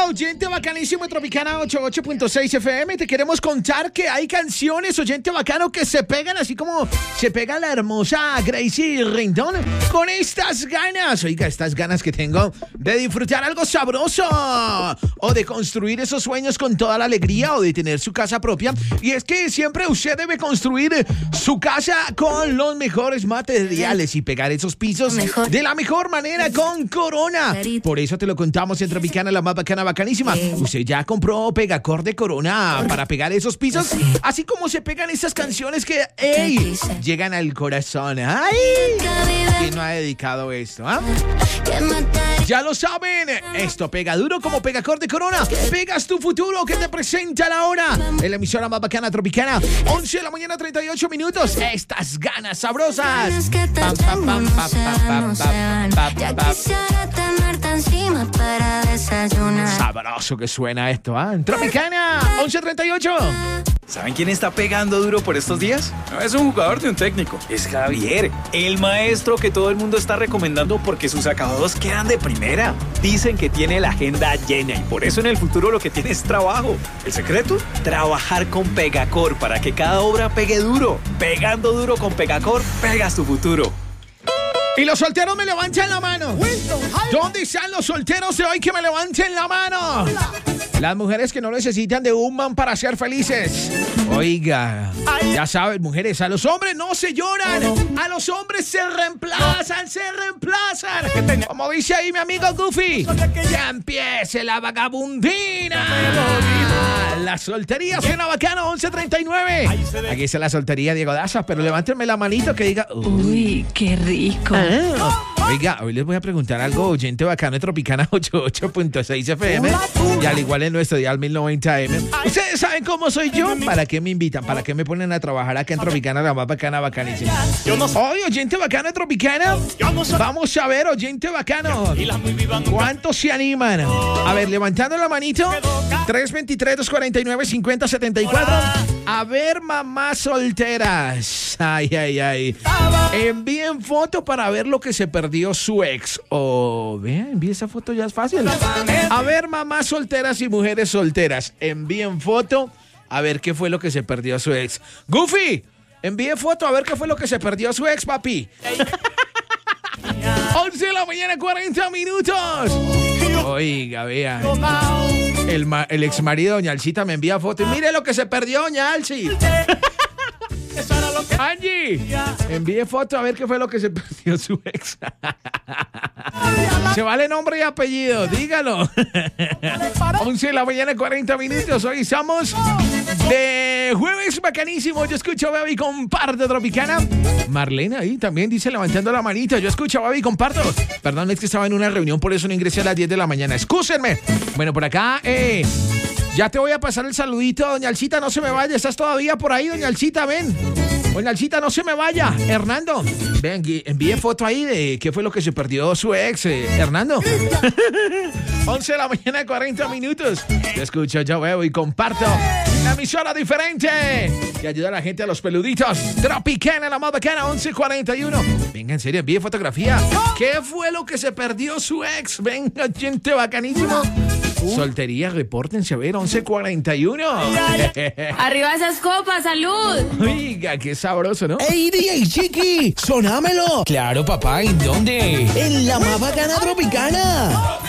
oyente bacanísimo, Tropicana 88.6 FM. Te queremos contar que hay canciones, oyente bacano, que se pegan así como se pega la hermosa Gracie Rendon con estas ganas. Oiga, estas ganas que tengo de disfrutar algo sabroso o de construir esos sueños con toda la alegría o de tener su casa propia. Y es que siempre usted debe construir su casa con los mejores materiales y pegar esos pisos de la mejor manera con Corona. Por eso te lo contamos en Tropicana, la más bacana, bacanísima. ¿Usted ya compró pegacor de Corona para pegar esos pisos? Así como se pegan esas canciones que, ¡ey!, llegan al corazón. ¡Ay! ¿Quién no ha dedicado esto? ¿Ah? Ya lo saben, esto pega duro como pegacor de Corona. Pegas tu futuro que te presenta la hora. En la emisora más bacana, Tropicana, 11 de la mañana, 38 minutos. Estas ganas sabrosas. Sabroso que suena esto, ¿ah? Tropicana, 11:38. ¿Saben quién está pegando duro por estos días? No es un jugador ni un técnico, es Javier, el maestro que todo el mundo está recomendando porque sus acabados quedan de primera. Dicen que tiene la agenda llena y por eso en el futuro lo que tiene es trabajo. ¿El secreto? Trabajar con Pegacor para que cada obra pegue duro. Pegando duro con Pegacor, pegas tu futuro. Y los solteros me levantan la mano. ¿Dónde están los solteros de hoy que me levanten la mano? Las mujeres que no necesitan de un man para ser felices. Oiga, ya saben, mujeres, a los hombres no se lloran. A los hombres se reemplazan, Como dice ahí mi amigo Goofy. Ya empiece la vagabundina. La soltería suena bacano, 11:39. Aquí está la soltería, Diego Daza, pero levántenme la manito que diga... Uy, qué rico. Oiga, hoy les voy a preguntar algo, oyente bacano de Tropicana 88.6 FM y al igual en nuestro dial 1090M. ¿Ustedes saben cómo soy yo? ¿Para qué me invitan? ¿Para qué me ponen a trabajar acá en Tropicana, la más bacana, bacanísima? Hoy, oyente bacano de Tropicana, vamos a ver, oyente bacano, ¿cuántos se animan? A ver, levantando la manito, 323-249-5074. A ver, mamás solteras. Ay. Envíen foto para ver lo que se perdió su ex. O, vean, envíe esa foto, ya es fácil. A ver, mamás solteras y mujeres solteras, envíen foto a ver qué fue lo que se perdió su ex. Goofy, envíe foto a ver qué fue lo que se perdió su ex, papi. 11 de la mañana, 40 minutos. Oiga, vea. El ex marido, doña Alcita, me envía foto. Y mire lo que se perdió, doña Alci. Angie, envíe foto a ver qué fue lo que se perdió su ex. Se vale nombre y apellido, dígalo. 11 de la mañana, 40 minutos. Hoy estamos de jueves bacanísimo. Yo escucho Baby Comparto Tropicana. Marlena ahí también dice levantando la manita. Yo escucho Baby Comparto. Perdón, es que estaba en una reunión, por eso no ingresé a las 10 de la mañana. Excúsenme. Bueno, por acá, ya te voy a pasar el saludito, doña Alcita, no se me vaya. ¿Estás todavía por ahí, doña Alcita? Ven. Doña Alcita, no se me vaya. Hernando, ven, envíe foto ahí de qué fue lo que se perdió su ex, Hernando. 11 de la mañana, 40 minutos. Te escucho, yo veo y comparto. Una emisora diferente que ayuda a la gente, a los peluditos. Tropicana, la más bacana, 11:41. Venga, en serio, envíe fotografía. ¿Qué fue lo que se perdió su ex? Venga, gente bacanísimo. Soltería, repórtense a ver, 11:41. Arriba esas copas, salud. Oiga, qué sabroso, ¿no? ¡Ey, DJ Chiqui! ¡Sonámelo! Claro, papá, ¿en dónde? En la más bacana Tropicana.